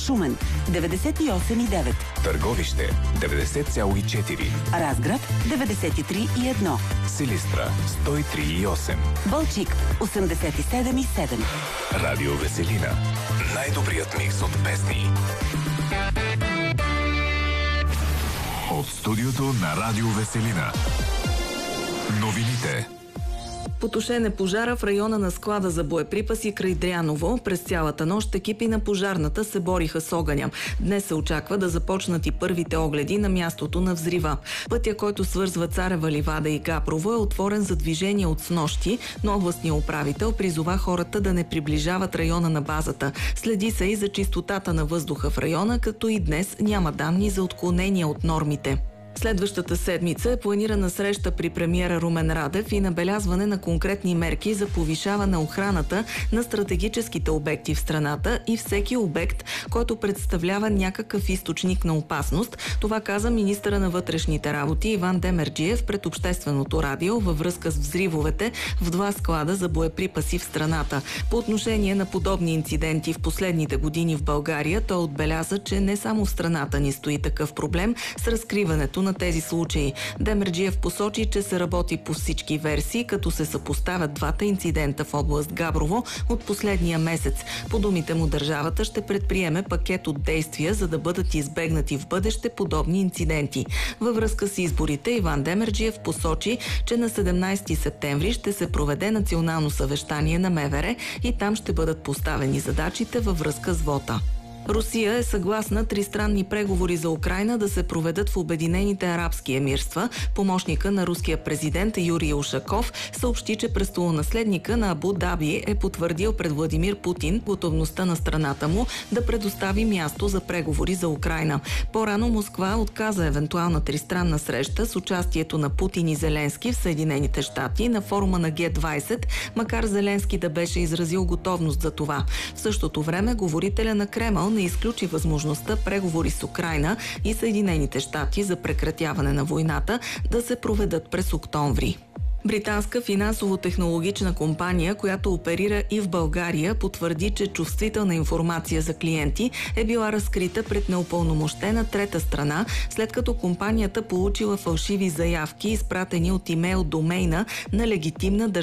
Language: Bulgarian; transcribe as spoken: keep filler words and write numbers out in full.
Шумен деветдесет и осем и девет, Търговище деветдесет цяло и четири, Разград деветдесет и три и едно, Силистра сто и три и осем, Балчик осемдесет и седем и седем. Радио Веселина. Най-добрият микс от песни. От студиото на Радио Веселина. Новините. Потушен е пожара в района на склада за боеприпаси край Дряново. През цялата нощ екипи на пожарната се бориха с огъня. Днес се очаква да започнат и първите огледи на мястото на взрива. Пътя, който свързва Царева ливада и Габрово, е отворен за движение от снощи, но областният управител призова хората да не приближават района на базата. Следи се и за чистотата на въздуха в района, като и днес няма данни за отклонения от нормите. Следващата седмица е планирана среща при премиера Румен Радев и набелязване на конкретни мерки за повишаване охраната на стратегическите обекти в страната и всеки обект, който представлява някакъв източник на опасност. Това каза министъра на вътрешните работи Иван Демерджиев пред Общественото радио във връзка с взривовете в два склада за боеприпаси в страната. По отношение на подобни инциденти в последните години в България, той отбеляза, че не само в страната ни стои такъв проблем с разкриването на тези случаи. Демерджиев посочи, че се работи по всички версии, като се съпоставят двата инцидента в област Габрово от последния месец. По думите му, държавата ще предприеме пакет от действия, за да бъдат избегнати в бъдеще подобни инциденти. Във връзка с изборите, Иван Демерджиев посочи, че на седемнайсети септември ще се проведе национално съвещание на МВР и там ще бъдат поставени задачите във връзка с вота. Русия е съгласна тристранни преговори за Украйна да се проведат в Обединените арабски емирства. Помощника на руския президент Юрий Ушаков съобщи, че престолонаследника на Абу Даби е потвърдил пред Владимир Путин готовността на страната му да предостави място за преговори за Украйна. По-рано Москва отказа евентуална тристранна среща с участието на Путин и Зеленски в Съединените щати на форума на Ге двайсет, макар Зеленски да беше изразил готовност за това. В същото време говорителя на Кремъл не изключи възможността преговори с Украйна и Съединените щати за прекратяване на войната да се проведат през октомври. Британска финансово-технологична компания, която оперира и в България, потвърди, че чувствителна информация за клиенти е била разкрита пред неупълномощена трета страна, след като компанията получила фалшиви заявки, изпратени от имейл домейна на легитимна държава